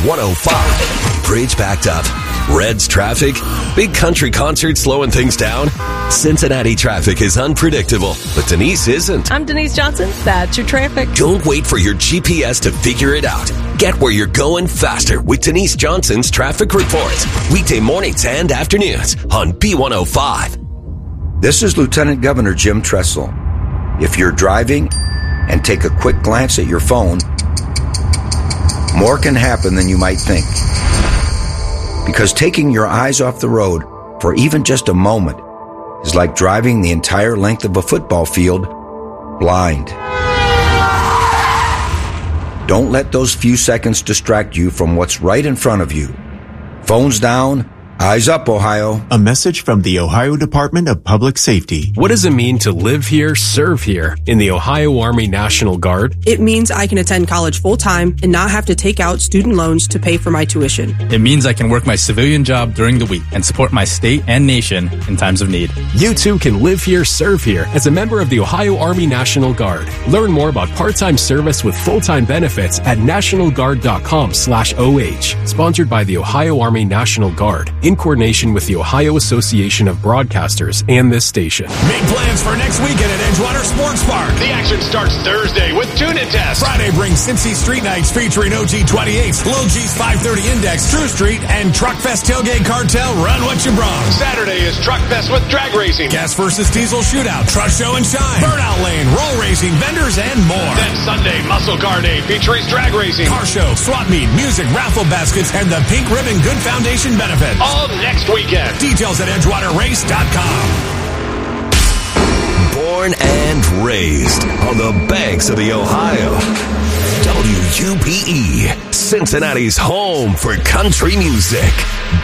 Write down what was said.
105. Bridge backed up. Reds traffic. Big country concert slowing things down. Cincinnati traffic is unpredictable, but Denise isn't. I'm Denise Johnson. That's your traffic. Don't wait for your GPS to figure it out. Get where you're going faster with Denise Johnson's traffic reports. Weekday mornings and afternoons on B105. This is Lieutenant Governor Jim Tressel. If you're driving and take a quick glance at your phone, more can happen than you might think. Because taking your eyes off the road for even just a moment is like driving the entire length of a football field blind. Don't let those few seconds distract you from what's right in front of you. Phones down, eyes up, Ohio. A message from the Ohio Department of Public Safety. What does it mean to live here, serve here in the Ohio Army National Guard? It means I can attend college full-time and not have to take out student loans to pay for my tuition. It means I can work my civilian job during the week and support my state and nation in times of need. You too can live here, serve here as a member of the Ohio Army National Guard. Learn more about part-time service with full-time benefits at nationalguard.com/OH. Sponsored by the Ohio Army National Guard in coordination with the Ohio Association of Broadcasters and this station. Make plans for next weekend at Edgewater Sports Park. The action starts Thursday with Tune-In Test. Friday brings Cincy Street Nights featuring OG28s, Lil G's 530 Index, True Street, and Truck Fest Tailgate Cartel Run What You Brung. Saturday is Truck Fest with drag racing. Gas versus Diesel Shootout, Truck Show and Shine, Burnout Lane, Roll Racing, Vendors, and more. Then Sunday, Muscle Car Day featuring drag racing. Car show, swap meet, music, raffle baskets, and the Pink Ribbon Good Foundation benefit. All next weekend. Details at EdgewaterRace.com. Born and raised on the banks of the Ohio. WUPE, Cincinnati's home for country music.